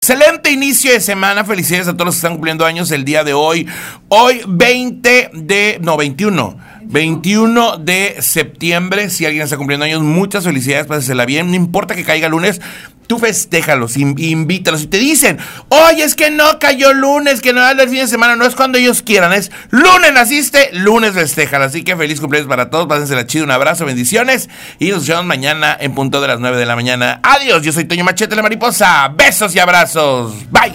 Excelente inicio de semana, felicidades a todos los que están cumpliendo años el día de hoy. Hoy 21 de septiembre, si alguien está cumpliendo años, muchas felicidades, pásensela bien, no importa que caiga lunes, tú festéjalos, invítalos. Si te dicen, oye, es que no cayó lunes, que no es el fin de semana, no es cuando ellos quieran, es lunes naciste, lunes festéjalo. Así que feliz cumpleaños para todos, pásensela chido, un abrazo, bendiciones, y nos vemos mañana en punto de las 9 de la mañana. Adiós, yo soy Toño Machete, la mariposa, besos y abrazos, bye.